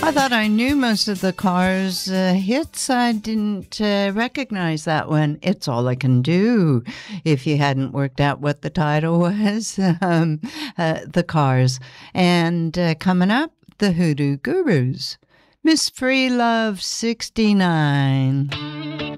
I thought I knew most of the Cars hits. I didn't recognize that one. It's All I Can Do. If you hadn't worked out what the title was, the Cars. And coming up, the Hoodoo Gurus. Miss Free Love 69.